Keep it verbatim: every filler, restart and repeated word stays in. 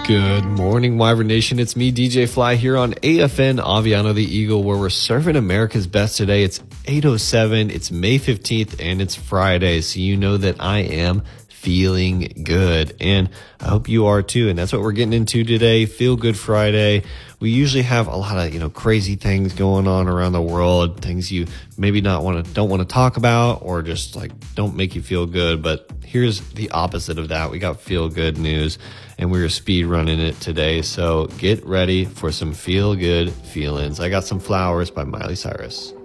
Good morning, Wyvern Nation. It's me, D J Fly, here on A F N Aviano the Eagle, where we're serving America's best today. It's eight oh seven, it's May fifteenth, and it's Friday, so you know that I am feeling good, and I hope you are too. And that's what we're getting into today, Feel Good Friday. We usually have a lot of, you know, crazy things going on around the world, things you maybe not want to, don't want to talk about, or just like don't make you feel good. But here's the opposite of that. We got feel good news, and we were speed running it today. So get ready for some feel good feelings. I got some flowers by Miley Cyrus.